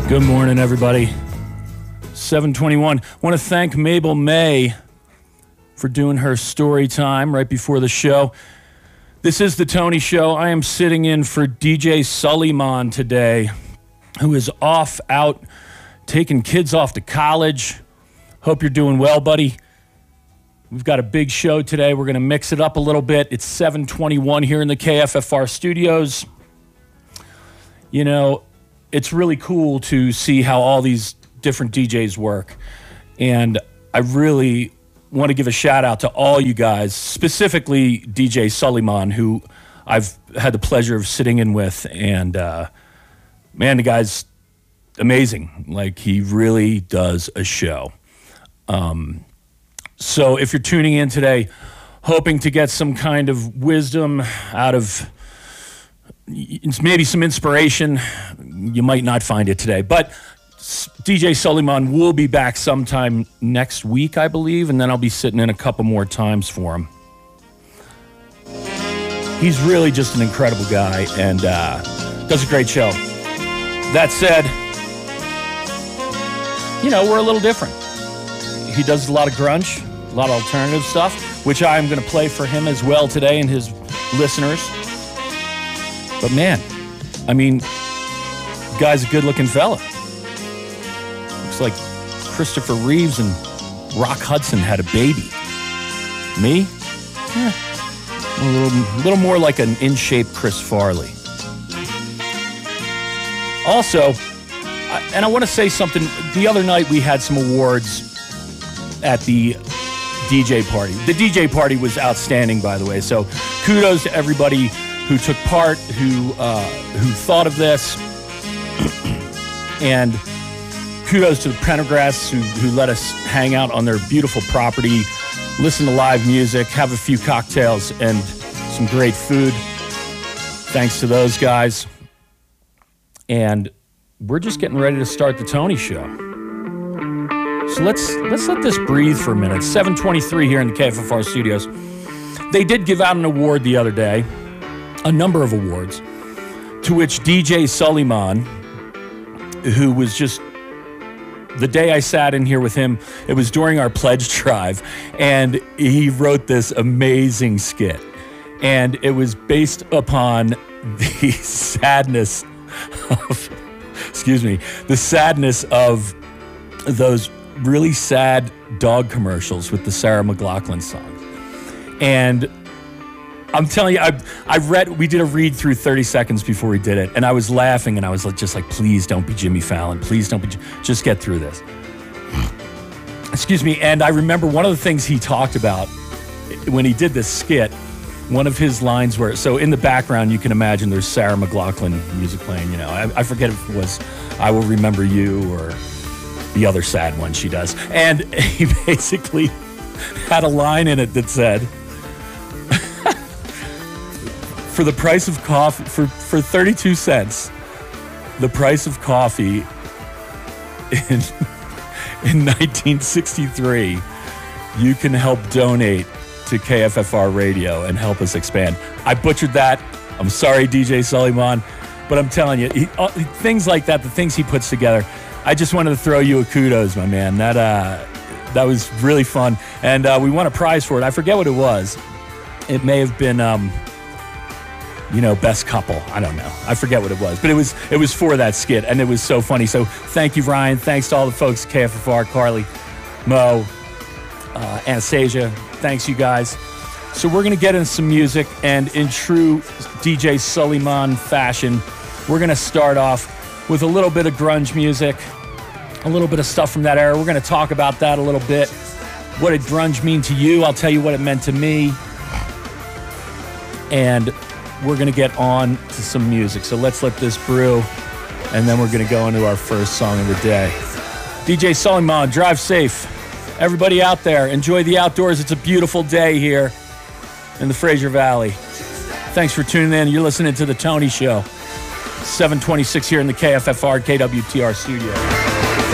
Good morning, everybody. 7:21. Want to thank Mabel May for doing her story time right before the show. This is the Tony Show. I am sitting in for DJ Suleiman today, who is off out taking kids off to college. Hope you're doing well, buddy. We've got a big show today. We're going to mix it up a little bit. It's 7:21 here in the KFFR studios. You know, it's really cool to see how all these different DJs work. And I really want to give a shout out to all you guys, specifically DJ Suleiman, who I've had the pleasure of sitting in with. And man, the guy's amazing. Like, he really does a show. So if you're tuning in today, hoping to get some kind of wisdom out of maybe some inspiration, you might not find it today. But DJ Suleiman will be back sometime next week, I believe, and then I'll be sitting in a couple more times for him. He's really just an incredible guy and does a great show. That said, you know, we're a little different. He does a lot of grunge, a lot of alternative stuff, which I'm going to play for him as well today and his listeners. But man, I mean, the guy's a good-looking fella. Looks like Christopher Reeves and Rock Hudson had a baby. Me? A little more like an in-shape Chris Farley. Also, and I want to say something. The other night we had some awards at the DJ party. The DJ party was outstanding, by the way. So kudos to everybody who took part, who thought of this, and kudos to the Prendergrass who let us hang out on their beautiful property, listen to live music, have a few cocktails, and some great food. Thanks to those guys. And we're just getting ready to start the Tony Show. So let's let this breathe for a minute. 7:23 here in the KFFR studios. They did give out an award the other day, a number of awards, to which DJ Suleiman, who was just, the day I sat in here with him, it was during our pledge drive, and he wrote this amazing skit. And it was based upon the sadness of those really sad dog commercials with the Sarah McLachlan songs. And I'm telling you, we did a read through 30 seconds before we did it, and I was laughing, and I was just like, please don't be Jimmy Fallon. Please don't be, just get through this. Excuse me. And I remember one of the things he talked about when he did this skit, one of his lines were, so in the background, you can imagine there's Sarah McLachlan music playing, you know. I forget if it was I Will Remember You or the other sad one she does. And he basically had a line in it that said, for the price of coffee, for 32 cents, the price of coffee in 1963, you can help donate to KFFR Radio and help us expand. I butchered that. I'm sorry, DJ Suleiman, but I'm telling you, things like that, the things he puts together, I just wanted to throw you a kudos, my man. That was really fun, and we won a prize for it. I forget what it was. It may have been, best couple. I don't know. I forget what it was, but it was for that skit, and it was so funny. So thank you, Ryan. Thanks to all the folks at KFFR, Carly, Mo, Anastasia. Thanks, you guys. So we're going to get into some music, and in true DJ Suleiman fashion, we're going to start off with a little bit of grunge music, a little bit of stuff from that era. We're going to talk about that a little bit. What did grunge mean to you? I'll tell you what it meant to me. And we're going to get on to some music. So let's let this brew, and then we're going to go into our first song of the day. DJ Suleiman, drive safe. Everybody out there, enjoy the outdoors. It's a beautiful day here in the Fraser Valley. Thanks for tuning in. You're listening to The Tony Show. 7:26 here in the KFFR KWTR studio.